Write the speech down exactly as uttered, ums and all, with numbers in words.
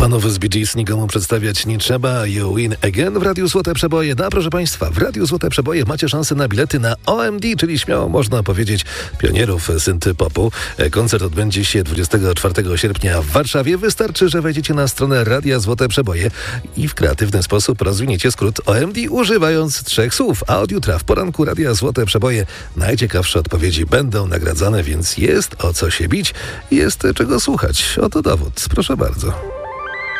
Panów z Bee Gees nikomu przedstawiać nie trzeba. You win again w Radiu Złote Przeboje. No, proszę Państwa, w Radiu Złote Przeboje macie szansę na bilety na O M D, czyli śmiało można powiedzieć pionierów synth-popu. Koncert odbędzie się dwudziestego czwartego sierpnia w Warszawie. Wystarczy, że wejdziecie na stronę Radia Złote Przeboje i w kreatywny sposób rozwiniecie skrót O M D, używając trzech słów. A od jutra w poranku Radia Złote Przeboje najciekawsze odpowiedzi będą nagradzane, więc jest o co się bić, jest czego słuchać. Oto dowód. Proszę bardzo.